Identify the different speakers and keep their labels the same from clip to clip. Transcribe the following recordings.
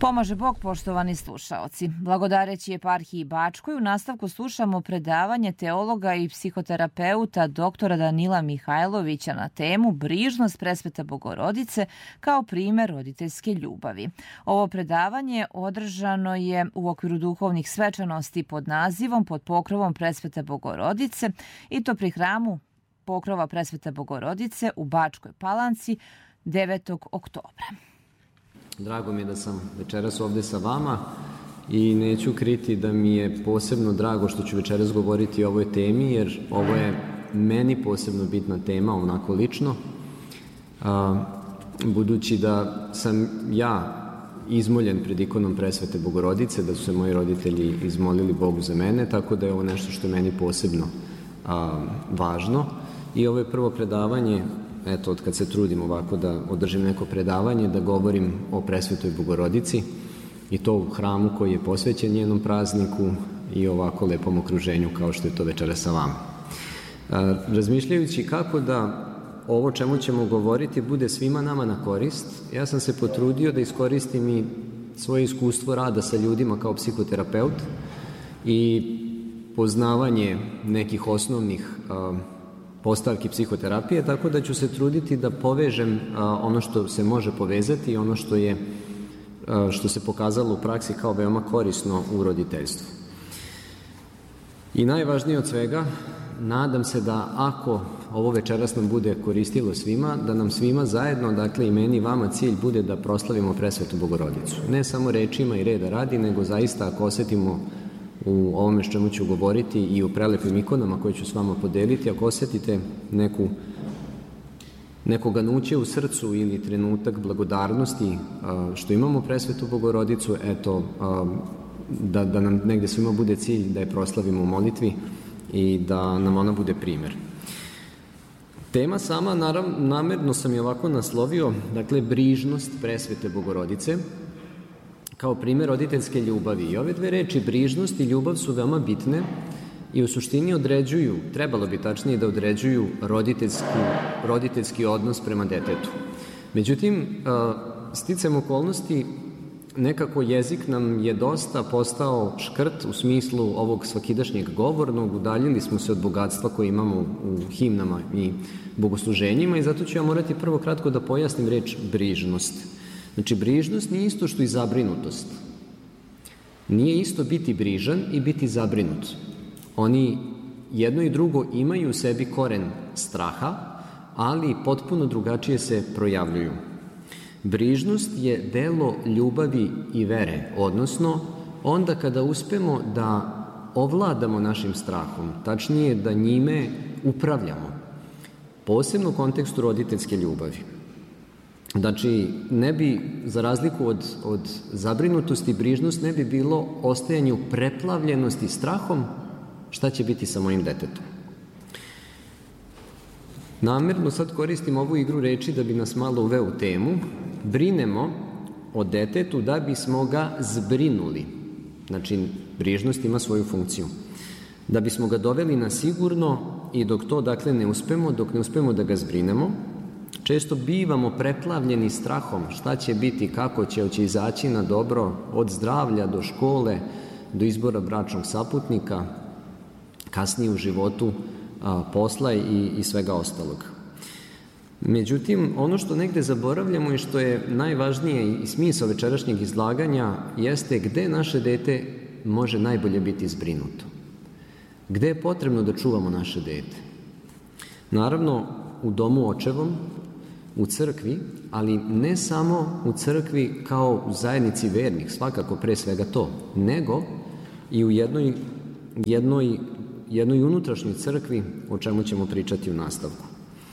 Speaker 1: Pomaže Bog, poštovani slušaoci. Blagodareći eparhiji Bačkoj, u nastavku slušamo predavanje teologa i psihoterapeuta doktora Danila Mihajlovića na temu Brižnost Presvete Bogorodice kao primer roditeljske ljubavi. Ovo predavanje održano je u okviru duhovnih svečanosti pod nazivom Pod pokrovom Presvete Bogorodice i to pri hramu Pokrova Presvete Bogorodice u Bačkoj Palanci 9. oktobra.
Speaker 2: Drago mi je da sam večeras ovde sa vama i neću kriti da mi je posebno drago što ću večeras govoriti o ovoj temi, jer ovo je meni posebno bitna tema, onako lično, budući da sam ja izmoljen pred ikonom Presvete Bogorodice, da su se moji roditelji izmolili Bogu za mene, tako da je ovo nešto što je meni posebno važno. I ovo je prvo predavanje, eto, od kad se trudim ovako da održim neko predavanje, da govorim o Presvetoj Bogorodici i to u hramu koji je posvećen njenom prazniku i ovako lepom okruženju kao što je to večera sa vama. Razmišljajući kako da ovo čemu ćemo govoriti bude svima nama na korist, ja sam se potrudio da iskoristim i svoje iskustvo rada sa ljudima kao psihoterapeut i poznavanje nekih osnovnih postavki psihoterapije, tako da ću se truditi da povežem ono što se može povezati i ono što se pokazalo u praksi kao veoma korisno u roditeljstvu. I najvažnije od svega, nadam se da ako ovo večeras nam bude koristilo svima, da nam svima zajedno, dakle i meni i vama, cilj bude da proslavimo Presvetu Bogorodicu. Ne samo rečima i reda radi, nego zaista ako osetimo u ovome što ću govoriti i u prelepim ikonama koje ću s vama podeliti, ako osetite neko ganuće u srcu ili trenutak blagodarnosti što imamo Presvetu Bogorodicu, eto, da nam negde svima bude cilj da je proslavimo u molitvi i da nam ona bude primer. Tema sama, namerno sam je ovako naslovio, dakle, brižnost Presvete Bogorodice kao primer roditeljske ljubavi. I ove dve reči, brižnost i ljubav, su veoma bitne i u suštini određuju, trebalo bi tačnije da određuju roditeljski odnos prema detetu. Međutim, sticajem okolnosti, nekako jezik nam je dosta postao škrt u smislu ovog svakidašnjeg govornog, udaljili smo se od bogatstva koje imamo u himnama i bogosluženjima i zato ću ja morati prvo kratko da pojasnim reč brižnost. Znači, brižnost nije isto što i zabrinutost. Nije isto biti brižan i biti zabrinut. Oni jedno i drugo imaju u sebi koren straha, ali potpuno drugačije se projavljuju. Brižnost je delo ljubavi i vere, odnosno onda kada uspemo da ovladamo našim strahom, tačnije da njime upravljamo, posebno u kontekstu roditeljske ljubavi. Znači, ne bi, za razliku od zabrinutosti, brižnost ne bi bilo ostajanje u preplavljenosti strahom šta će biti sa mojim detetom. Namerno sad koristim ovu igru reči da bi nas malo uveo u temu. Brinemo o detetu da bismo ga zbrinuli. Znači, brižnost ima svoju funkciju. Da bismo ga doveli na sigurno i dok to, dakle, dok ne uspemo da ga zbrinemo, često bivamo preplavljeni strahom šta će biti, kako će, hoće izaći na dobro, od zdravlja do škole, do izbora bračnog saputnika, kasnije u životu posla i svega ostalog. Međutim, ono što negde zaboravljamo i što je najvažnije i smisao večerašnjeg izlaganja jeste gde naše dete može najbolje biti zbrinuto. Gde je potrebno da čuvamo naše dete? Naravno, u domu očevom, u crkvi, ali ne samo u crkvi kao u zajednici vernih, svakako pre svega to, nego i u jednoj unutrašnjoj crkvi, o čemu ćemo pričati u nastavku.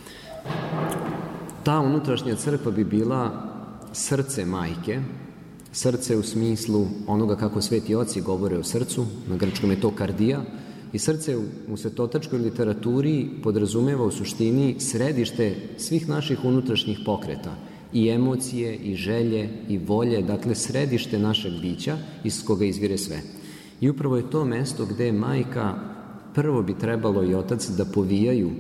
Speaker 2: Ta unutrašnja crkva bi bila srce majke, srce u smislu onoga kako sveti oci govore o srcu, na grčkom je to kardija, i srce u svetotačkoj literaturi podrazumeva u suštini središte svih naših unutrašnjih pokreta, i emocije, i želje, i volje, dakle središte našeg bića iz koga izvire sve. I upravo je to mesto gde je majka, prvo bi trebalo i otac da povijaju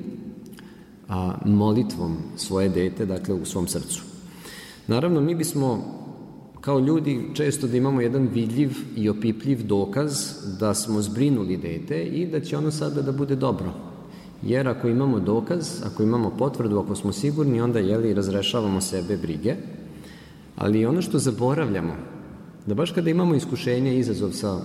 Speaker 2: molitvom svoje dete, dakle u svom srcu. Naravno, mi bismo kao ljudi često da imamo jedan vidljiv i opipljiv dokaz da smo zbrinuli dete i da će ono sada da bude dobro. Jer ako imamo dokaz, ako imamo potvrdu, ako smo sigurni, onda razrešavamo sebe brige. Ali ono što zaboravljamo, da baš kada imamo iskušenje i izazov sa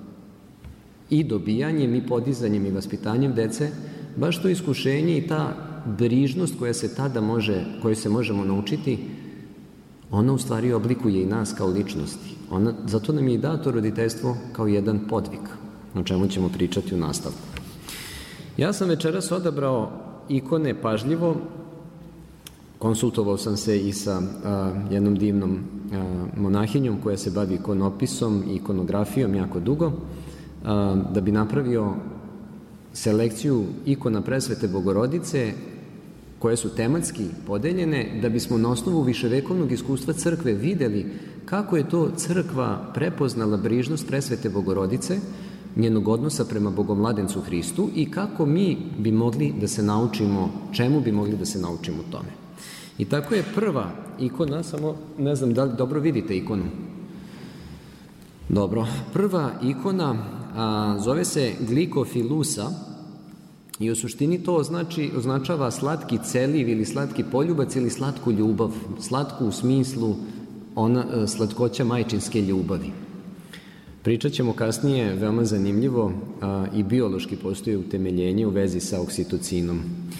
Speaker 2: i dobijanjem i podizanjem i vaspitanjem dece, baš to iskušenje i ta brižnost koju se možemo naučiti, ona u stvari oblikuje i nas kao ličnosti. Zato nam je i dato roditeljstvo kao jedan podvig, o čemu ćemo pričati u nastavku. Ja sam večeras odabrao ikone pažljivo, konsultovao sam se i sa jednom divnom monahinjom koja se bavi ikonopisom i ikonografijom jako dugo, da bi napravio selekciju ikona Presvete Bogorodice koje su tematski podeljene, da bismo na osnovu viševekovnog iskustva crkve videli kako je to crkva prepoznala brižnost Presvete Bogorodice, njenog odnosa prema Bogomladencu Hristu i kako mi bi mogli da se naučimo, čemu bi mogli da se naučimo u tome. I tako je prva ikona, samo ne znam da li dobro vidite ikonu. Dobro, prva ikona zove se Glikofilusa i u suštini to označava slatki celiv ili slatki poljubac ili slatku ljubav, slatku u smislu slatkoća majčinske ljubavi. Pričat ćemo kasnije, veoma zanimljivo, i biološki postoji utemeljenje u vezi sa oksitocinom.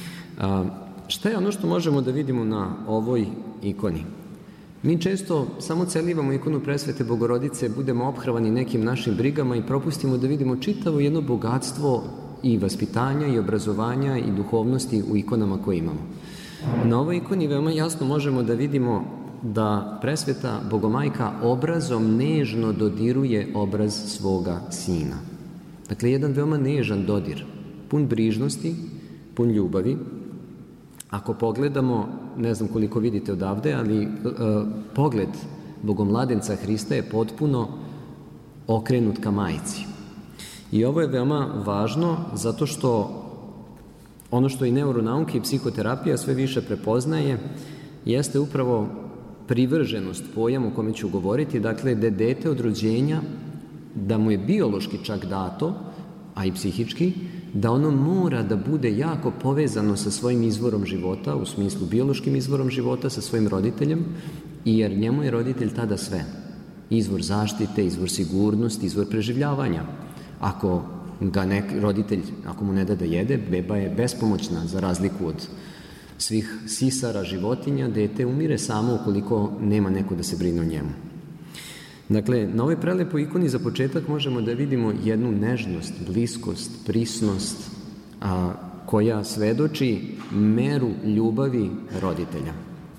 Speaker 2: Šta je ono što možemo da vidimo na ovoj ikoni? Mi često samo celivamo ikonu Presvete Bogorodice, budemo ophrvani nekim našim brigama i propustimo da vidimo čitavo jedno bogatstvo i vaspitanja i obrazovanja i duhovnosti u ikonama koje imamo. Na ovoj ikoni veoma jasno možemo da vidimo da Presveta Bogomajka obrazom nežno dodiruje obraz svoga sina. Dakle, jedan veoma nežan dodir, pun brižnosti, pun ljubavi. Ako pogledamo, ne znam koliko vidite odavde, ali pogled Bogomladenca Hrista je potpuno okrenut ka majci. I ovo je veoma važno zato što ono što i neuronauke i psihoterapija sve više prepoznaje jeste upravo privrženost, pojam o kome ću govoriti, dakle da dete od rođenja, da mu je biološki čak dato, a i psihički, da ono mora da bude jako povezano sa svojim izvorom života, u smislu biološkim izvorom života, sa svojim roditeljem, jer njemu je roditelj tada sve. Izvor zaštite, izvor sigurnosti, izvor preživljavanja. Ako roditelj mu ne da jede, beba je bespomoćna, za razliku od svih sisara životinja, dete umire samo ukoliko nema neko da se brine o njemu. Dakle, na ovoj prelepoj ikoni za početak možemo da vidimo jednu nežnost, bliskost, prisnost, koja svedoči meru ljubavi roditelja.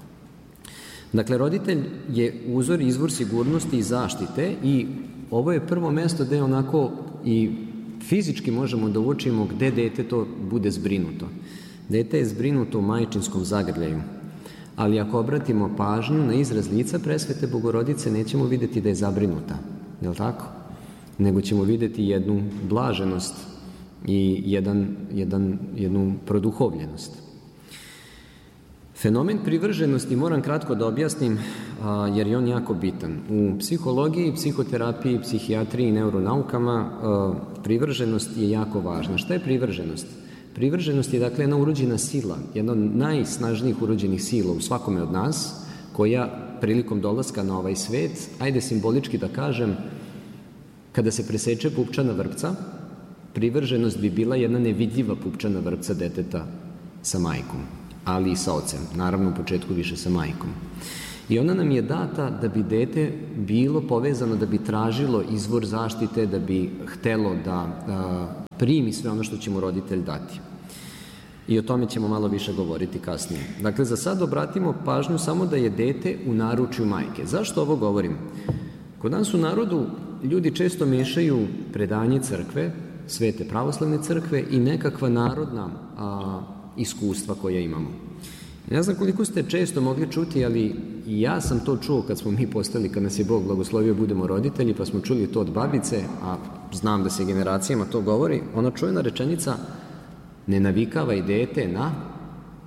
Speaker 2: Dakle, roditelj je uzor i izvor sigurnosti i zaštite i ovo je prvo mesto gde onako i fizički možemo da uočimo gde dete to bude zbrinuto. Dete je zbrinuto u majčinskom zagrljaju, ali ako obratimo pažnju na izraz lica Presvete Bogorodice, nećemo videti da je zabrinuta, je li tako? Nego ćemo videti jednu blaženost i jednu produhovljenost. Fenomen privrženosti moram kratko da objasnim, jer je on jako bitan. U psihologiji, psihoterapiji, psihijatriji i neuronaukama privrženost je jako važna. Šta je privrženost? Privrženost je dakle jedna urođena sila, jedna od najsnažnijih urođenih sila u svakome od nas, koja prilikom dolaska na ovaj svet, ajde simbolički da kažem, kada se preseče pupčana vrpca, privrženost bi bila jedna nevidljiva pupčana vrpca deteta sa majkom, ali i sa ocem, naravno u početku više sa majkom. I ona nam je data da bi dete bilo povezano, da bi tražilo izvor zaštite, da bi htelo da primi sve ono što će mu roditelj dati. I o tome ćemo malo više govoriti kasnije. Dakle, za sad obratimo pažnju samo da je dete u naručju majke. Zašto ovo govorim? Kod nas u narodu ljudi često mešaju predanje crkve, svete pravoslavne crkve i nekakva narodna iskustva koja imamo. Ne znam koliko ste često mogli čuti, ali ja sam to čuo kad smo mi postali, kad nas je Bog blagoslovio, budemo roditelji, pa smo čuli to od babice, a znam da se generacijama to govori, ona čujena rečenica: ne navikavaj dete na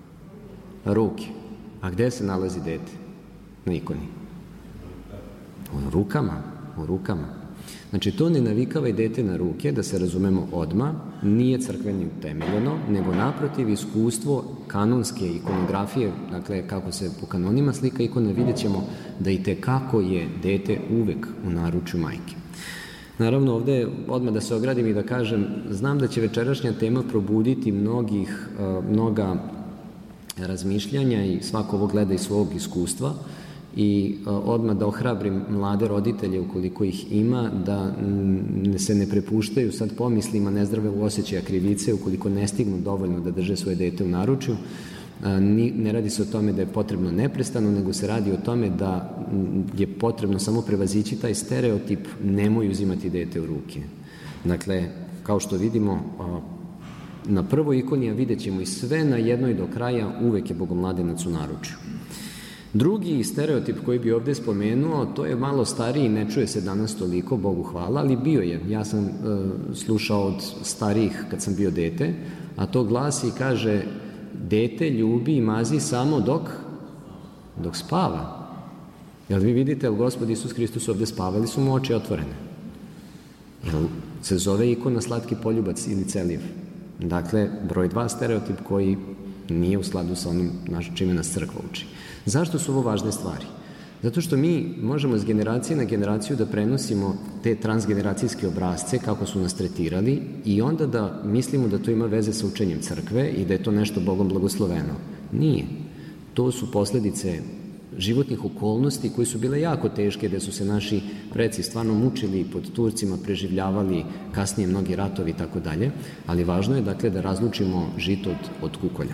Speaker 2: ruke. A gde se nalazi dete? Na ikoni. U rukama. Znači, to ne navikavaj dete na ruke, da se razumemo odmah, nije crkveni utemeljeno, nego naprotiv iskustvo kanonske ikonografije, dakle, kako se po kanonima slika ikona, vidjet ćemo da i tekako je dete uvek u naručju majke. Naravno, ovde odmah da se ogradim i da kažem, znam da će večerašnja tema probuditi mnoga razmišljanja i svako ovo gleda iz svog iskustva i odmah da ohrabrim mlade roditelje, ukoliko ih ima, da se ne prepuštaju sad pomislima nezdravog osjećaja krivice, ukoliko ne stignu dovoljno da drže svoje dete u naručju. Ne radi se o tome da je potrebno neprestano, nego se radi o tome da je potrebno samo prevazići taj stereotip nemoj uzimati dete u ruke. Dakle, kao što vidimo, na prvoj ikoni, a vidjet ćemo i sve na jednoj do kraja, uvek je Bogomladenac u naručju. Drugi stereotip koji bi ovde spomenuo, to je malo stariji, ne čuje se danas toliko, Bogu hvala, ali bio je. Ja sam slušao od starijih kad sam bio dete, a to glasi i kaže: dete ljubi i mazi samo dok spava. Jel vi vidite, jel Gospod Isus Hristos ovde spavali su mu oči otvorene? Jel se zove ikona slatki poljubac ili celiv? Dakle, broj 2 stereotip koji nije u skladu sa onim čime nas crkva uči. Zašto su ovo važne stvari? Zato što mi možemo s generacije na generaciju da prenosimo te transgeneracijske obrazce kako su nas tretirali i onda da mislimo da to ima veze sa učenjem crkve i da je to nešto Bogom blagosloveno. Nije. To su posledice životnih okolnosti koje su bile jako teške, gde su se naši preci stvarno mučili pod Turcima, preživljavali kasnije mnogi ratovi i tako dalje, ali važno je dakle da razlučimo žito od kukolja.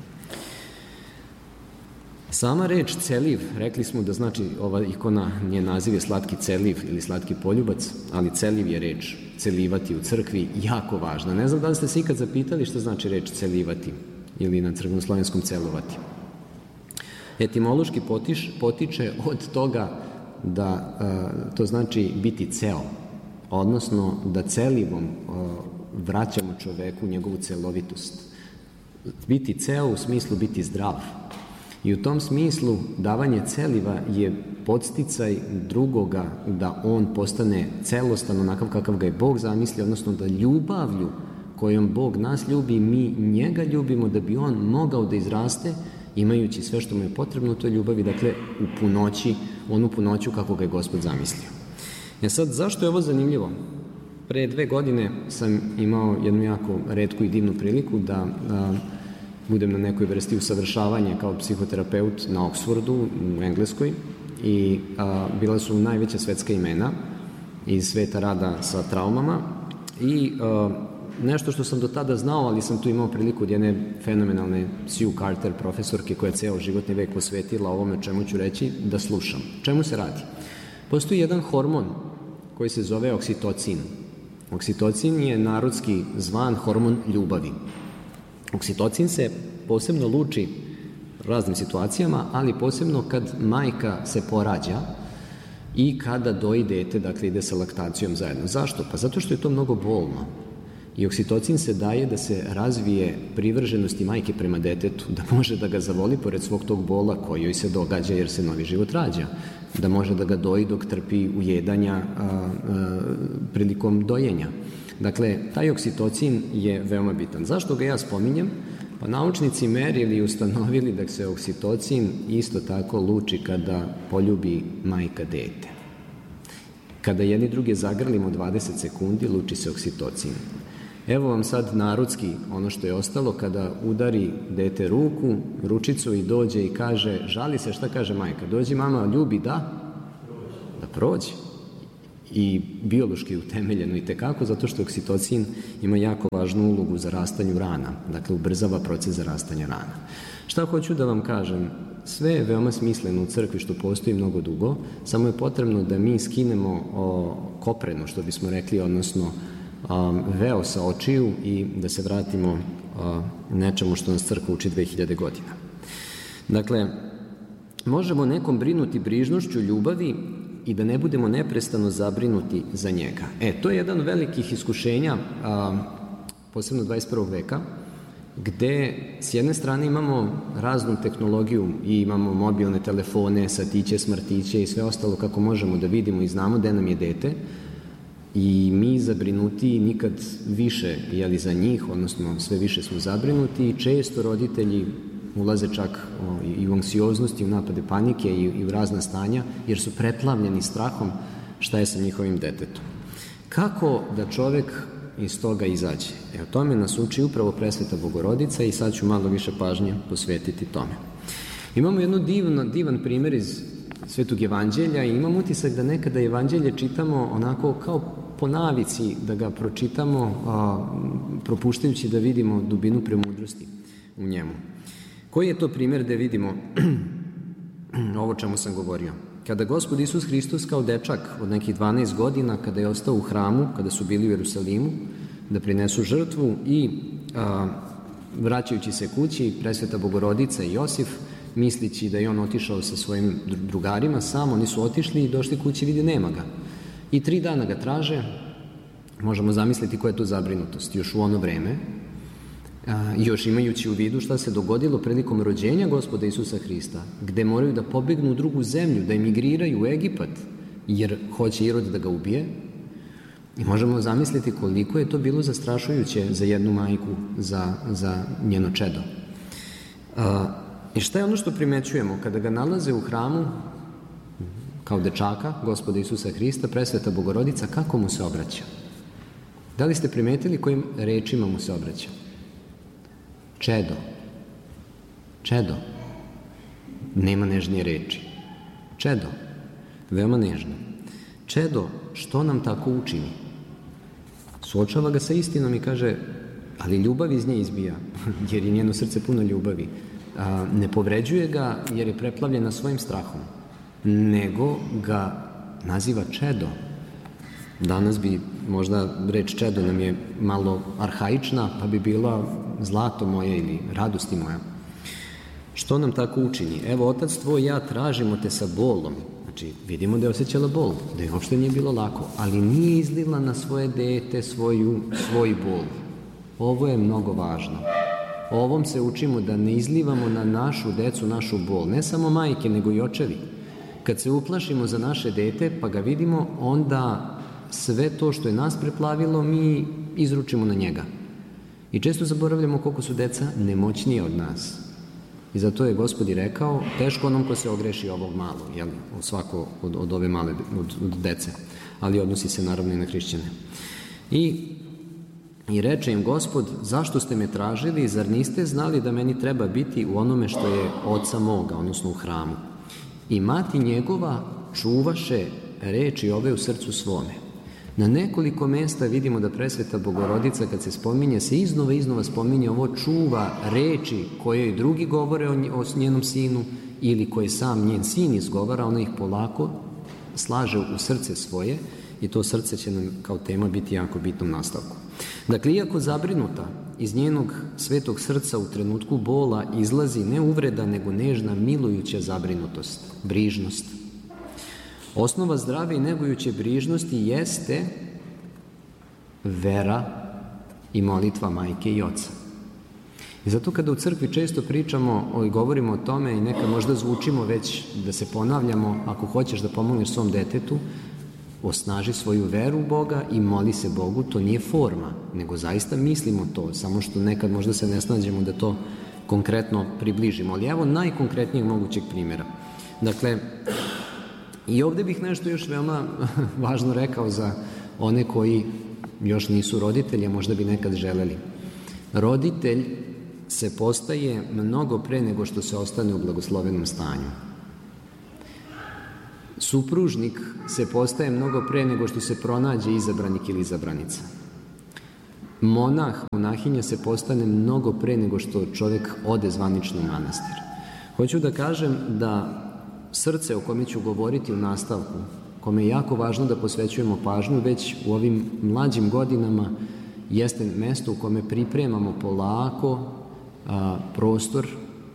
Speaker 2: Sama reč celiv, rekli smo da znači ova ikona, njen naziv je slatki celiv ili slatki poljubac, ali celiv je reč celivati u crkvi jako važna. Ne znam da li ste se ikad zapitali šta znači reč celivati ili na crkvenoslovenskom celovati. Etimološki potiče od toga da to znači biti ceo, odnosno da celivom vraćamo čoveku njegovu celovitost. Biti ceo u smislu biti zdrav. I u tom smislu davanje celiva je podsticaj drugoga da on postane celostan onakav kakav ga je Bog zamislio, odnosno da ljubavlju kojom Bog nas ljubi, mi njega ljubimo da bi on mogao da izraste imajući sve što mu je potrebno u toj ljubavi, dakle u punoći, onu punoću kako ga je Gospod zamislio. Sad, zašto je ovo zanimljivo? Pre 2 godine sam imao jednu jako retku i divnu priliku da budem na nekoj vrsti usavršavanja kao psihoterapeut na Oxfordu u Engleskoj i bila su najveća svetska imena iz sveta rada sa traumama i nešto što sam do tada znao, ali sam tu imao priliku od jedne fenomenalne Sue Carter profesorke koja je ceo životni vek posvetila ovome čemu ću reći, da slušam. Čemu se radi? Postoji jedan hormon koji se zove oksitocin. Oksitocin je narodski zvan hormon ljubavi. Oksitocin se posebno luči u raznim situacijama, ali posebno kad majka se porađa i kada doji dete, dakle ide sa laktacijom zajedno. Zašto? Pa zato što je to mnogo bolno. I oksitocin se daje da se razvije privrženosti majke prema detetu, da može da ga zavoli pored svog tog bola koji joj se događa jer se novi život rađa, da može da ga doji dok trpi ujedanja prilikom dojenja. Dakle, taj oksitocin je veoma bitan. Zašto ga ja spominjem? Pa naučnici merili i ustanovili da se oksitocin isto tako luči kada poljubi majka dete. Kada jedni druge zagrlimo 20 sekundi, luči se oksitocin. Evo vam sad narodski ono što je ostalo, kada udari dete ručicu i dođe i kaže, žali se, šta kaže majka? Dođi mama, ljubi, da prođe. I biološki utemeljeno i tekako, zato što oksitocin ima jako važnu ulogu za rastanju rana, dakle ubrzava proces zarastanja rana. Šta hoću da vam kažem? Sve je veoma smisleno u crkvi što postoji mnogo dugo, samo je potrebno da mi skinemo koprenu, što bismo rekli, odnosno veo sa očiju i da se vratimo nečemu što nas crkva uči 2000 godina. Dakle, možemo nekom brinuti brižnošću ljubavi i da ne budemo neprestano zabrinuti za njega. To je jedan od velikih iskušenja, posebno 21. veka, gde s jedne strane imamo raznu tehnologiju i imamo mobilne telefone, satiće, smartiće i sve ostalo kako možemo da vidimo i znamo gde nam je dete, i mi zabrinuti nikad više za njih, odnosno sve više smo zabrinuti i često roditelji ulaze čak i u anksioznost i u napade panike i u razna stanja jer su preplavljeni strahom šta je sa njihovim detetom. Kako da čovek iz toga izađe? O tome nas uči upravo Presveta Bogorodica i sad ću malo više pažnje posvetiti tome. Imamo jednu divan primer iz Svetog evanđelja i imam utisak da nekada evanđelje čitamo onako kao po navici da ga pročitamo, propuštajući da vidimo dubinu premudrosti u njemu. Koji je to primer da vidimo ovo čemu sam govorio? Kada Gospod Isus Hristos kao dečak od nekih 12 godina, kada je ostao u hramu, kada su bili u Jerusalimu, da prinesu žrtvu i vraćajući se kući, Presveta Bogorodica i Josif, mislići da je on otišao sa svojim drugarima, sam oni su otišli i došli kući, vidi nema ga. I 3 dana ga traže, možemo zamisliti koja je to zabrinutost, još u ono vreme, još imajući u vidu šta se dogodilo prilikom rođenja Gospoda Isusa Hrista, gde moraju da pobegnu u drugu zemlju, da emigriraju u Egipat, jer hoće Irod da ga ubije. I možemo zamisliti koliko je to bilo zastrašujuće za jednu majku, za njeno čedo. I šta je ono što primećujemo? Kada ga nalaze u hramu, kao dečaka Gospoda Isusa Hrista, Presveta Bogorodica, kako mu se obraća? Da li ste primetili kojim rečima mu se obraća? Čedo. Čedo. Nema nežnije reči. Čedo. Veoma nežno. Čedo, što nam tako učini? Suočava ga sa istinom i kaže, ali ljubav iz nje izbija, jer je njeno srce puno ljubavi. Ne povređuje ga jer je preplavljena svojim strahom, nego ga naziva čedo. Danas bi možda reč čedo nam je malo arhaična, pa bi bila zlato moje ili radosti moja. Što nam tako učini? Evo, Otac tvoj i ja tražimo te sa bolom. Znači, vidimo da je osjećala bol, da je uopšte nije bilo lako, ali nije izlila na svoje dete svoj bol. Ovo je mnogo važno. Ovom se učimo da ne izlivamo na našu decu našu bol. Ne samo majke, nego i očevi. Kad se uplašimo za naše dete, pa ga vidimo, onda sve to što je nas preplavilo, mi izručimo na njega. I često zaboravljamo koliko su deca nemoćnije od nas. I zato je Gospod i rekao, teško onom ko se ogreši ovog malo, jel? Svako od ove male, od dece. Ali odnosi se naravno i na hrišćane. I reče im Gospod, zašto ste me tražili, zar niste znali da meni treba biti u onome što je oca moga, odnosno u hramu? I mati njegova čuvaše reči ove u srcu svome. Na nekoliko mesta vidimo da Presveta Bogorodica, kad se spominje, se iznova spominje ovo čuva reči koje i drugi govore o njenom sinu ili koje sam njen sin izgovara, ona ih polako slaže u srce svoje i to srce će nam kao tema biti jako bitnom nastavku. Dakle, iako zabrinuta, iz njenog svetog srca u trenutku bola izlazi ne uvreda, nego nežna, milujuća zabrinutost, brižnost. Osnova zdrave i negujuće brižnosti jeste vera i molitva majke i oca. I zato kada u crkvi često pričamo i govorimo o tome i neka možda zvučimo već da se ponavljamo, ako hoćeš da pomogneš svom detetu, osnaži svoju veru u Boga i moli se Bogu, to nije forma, nego zaista mislimo to, samo što nekad možda se ne snađemo da to konkretno približimo. Ali evo najkonkretnijeg mogućeg primjera. Dakle, i ovde bih nešto još veoma važno rekao za one koji još nisu roditelji, a možda bi nekad želeli. Roditelj se postaje mnogo pre nego što se ostane u blagoslovenom stanju. Supružnik se postaje mnogo pre nego što se pronađe izabranik ili izabranica. Monah, monahinja se postane mnogo pre nego što čovjek ode zvanično u manastir. Hoću da kažem da srce o kome ću govoriti u nastavku, kome je jako važno da posvećujemo pažnju već u ovim mlađim godinama, jeste mesto u kome pripremamo polako prostor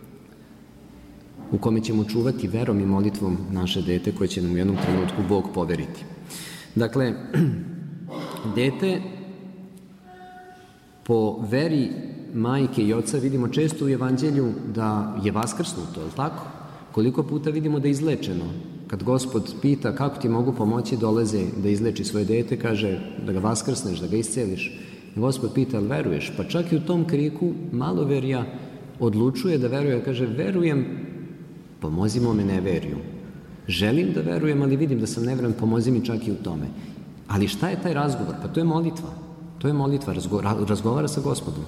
Speaker 2: u kome ćemo čuvati verom i molitvom naše dete koje će nam u jednom trenutku Bog poveriti. Dakle, dete po veri majke i oca vidimo često u evanđelju da je vaskrsnuto, je li tako? Koliko puta vidimo da je izlečeno? Kad Gospod pita kako ti mogu pomoći, dolaze da izleči svoje dete, kaže da ga vaskrsneš, da ga isceliš. I Gospod pita, ali veruješ? Pa čak i u tom kriku maloverja odlučuje da veruje, kaže verujem, pomozimo me neveriju. Želim da verujem, ali vidim da sam nevjeran, pomozi mi čak i u tome. Ali šta je taj razgovor? Pa to je molitva. To je molitva, razgovara sa Gospodom.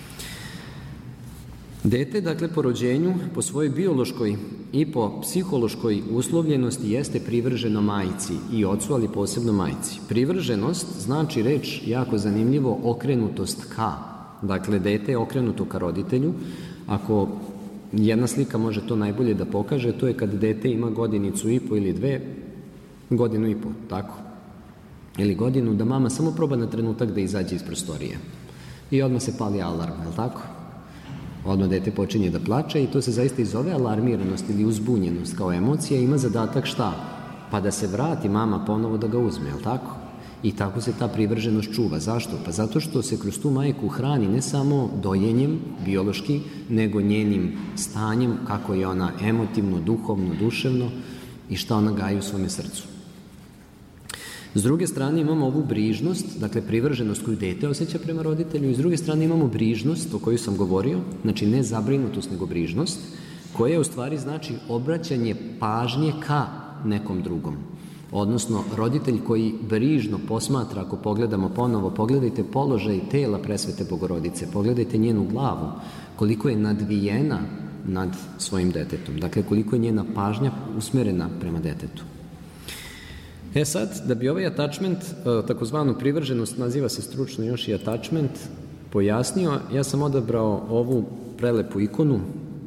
Speaker 2: Dete, dakle, po rođenju, po svojoj biološkoj i po psihološkoj uslovljenosti jeste privrženo majci i ocu, ali posebno majci. Privrženost znači reč jako zanimljivo okrenutost ka. Dakle, dete je okrenuto ka roditelju. Ako jedna slika može to najbolje da pokaže, to je kad dete ima godinicu i po ili dve, godinu i po, tako? Ili godinu, da mama samo proba na trenutak da izađe iz prostorije. I odmah se pali alarm, je li tako? Odmah dete počinje da plače i to se zaista i zove alarmiranost ili uzbunjenost kao emocija. Ima zadatak šta? Pa da se vrati mama ponovo da ga uzme, je li tako? I tako se ta privrženost čuva. Zašto? Pa zato što se kroz tu majku hrani ne samo dojenjem, biološki, nego njenim stanjem, kako je ona emotivno, duhovno, duševno i šta ona gaji u svome srcu. S druge strane imamo ovu brižnost, dakle privrženost koju dete osjeća prema roditelju, i s druge strane imamo brižnost o kojoj sam govorio, znači ne zabrinutost nego brižnost, koja u stvari znači obraćanje pažnje ka nekom drugom. Odnosno, roditelj koji brižno posmatra, ako pogledamo ponovo, pogledajte položaj tela Presvete Bogorodice, pogledajte njenu glavu, koliko je nadvijena nad svojim detetom, dakle koliko je njena pažnja usmerena prema detetu. Sad, da bi ovaj attachment, takozvanu privrženost, naziva se stručno još i attachment, pojasnio, ja sam odabrao ovu prelepu ikonu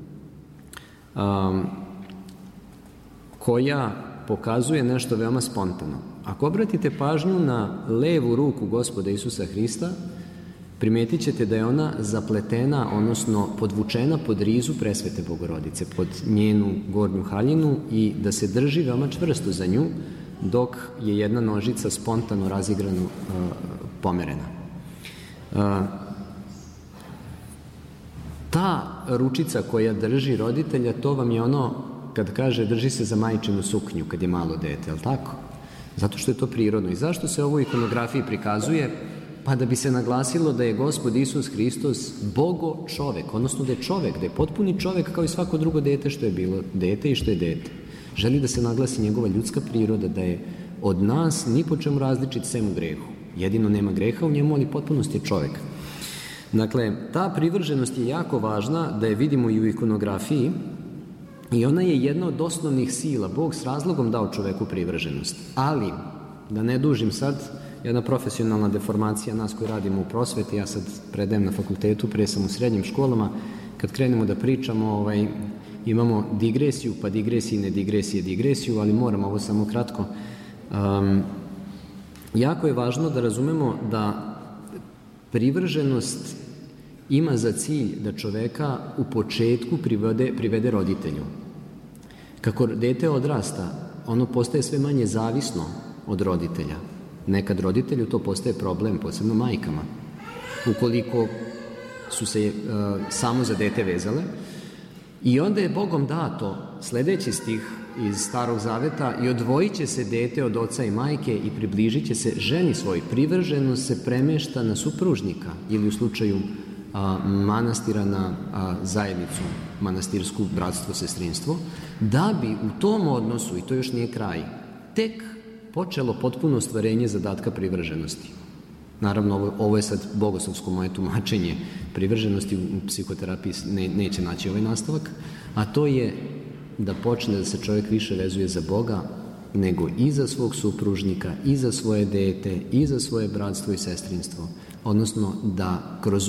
Speaker 2: koja pokazuje nešto veoma spontano. Ako obratite pažnju na levu ruku Gospoda Isusa Hrista, primetit ćete da je ona zapletena, odnosno podvučena pod rizu Presvete Bogorodice, pod njenu gornju haljinu, i da se drži veoma čvrsto za nju, dok je jedna nožica spontano razigrano pomerena. Ta ručica koja drži roditelja, to vam je ono kad kaže drži se za majčinu suknju kad je malo dete, je li tako? Zato što je to prirodno. I zašto se ovo u ikonografiji prikazuje? Pa da bi se naglasilo da je Gospod Isus Hristos Bogo čovek, odnosno da je čovek, da je potpuni čovek kao i svako drugo dete što je bilo dete i što je dete. Želi da se naglasi njegova ljudska priroda, da je od nas ni po čemu različit sem u grehu. Jedino nema greha u njemu, ali potpunost je čovek. Dakle, ta privrženost je jako važna, da je vidimo i u ikonografiji, i ona je jedna od osnovnih sila. Bog s razlogom dao čoveku privrženost. Ali, da ne dužim sad, jedna profesionalna deformacija nas koji radimo u prosveti, ja sad predajem na fakultetu, prije sam u srednjim školama, kad krenemo da pričamo, imamo digresiju, pa digresiju, ne digresiju, ali moram ovo samo kratko. Jako je važno da razumemo da privrženost ima za cilj da čoveka u početku privede roditelju. Kako dete odrasta, ono postaje sve manje zavisno od roditelja. Nekad roditelju to postaje problem, posebno majkama. Ukoliko su se samo za dete vezale, i onda je Bogom dato sledeći stih iz Starog Zaveta: i odvojit će se dete od oca i majke i približit će se ženi svoj. Privrženost se premešta na supružnika ili u slučaju manastira na zajednicu, manastirsku bratstvo, sestrinstvo, da bi u tom odnosu, i to još nije kraj, tek počelo potpuno ostvarenje zadatka privrženosti. Naravno, ovo je sad bogoslovsko moje tumačenje privrženosti, u psihoterapiji neće naći ovaj nastavak, a to je da počne da se čovjek više vezuje za Boga nego i za svog supružnika, i za svoje dete, i za svoje bratstvo i sestrinstvo. Odnosno da kroz